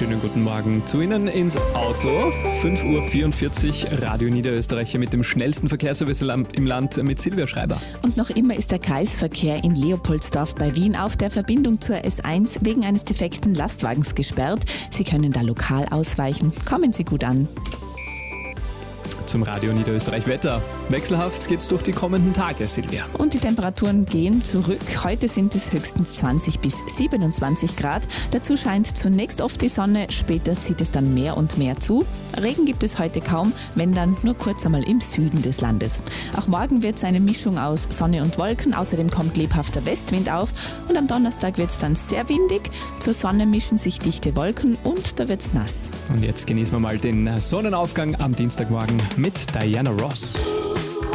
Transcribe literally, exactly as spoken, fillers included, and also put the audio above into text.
schönen guten Morgen zu Ihnen ins Auto. fünf Uhr vierundvierzig, Radio Niederösterreich mit dem schnellsten Verkehrsservice im Land mit Silvia Schreiber. Und noch immer ist der Kreisverkehr in Leopoldsdorf bei Wien auf der Verbindung zur S eins wegen eines defekten Lastwagens gesperrt. Sie können da lokal ausweichen. Kommen Sie gut an. Zum Radio Niederösterreich Wetter. Wechselhaft geht's durch die kommenden Tage, Silvia. Und die Temperaturen gehen zurück. Heute sind es höchstens zwanzig bis siebenundzwanzig Grad. Dazu scheint zunächst oft die Sonne, später zieht es dann mehr und mehr zu. Regen gibt es heute kaum, wenn dann nur kurz einmal im Süden des Landes. Auch morgen wird es eine Mischung aus Sonne und Wolken. Außerdem kommt lebhafter Westwind auf. Und am Donnerstag wird es dann sehr windig. Zur Sonne mischen sich dichte Wolken und da wird's nass. Und jetzt genießen wir mal den Sonnenaufgang am Dienstagmorgen mit Diana Ross.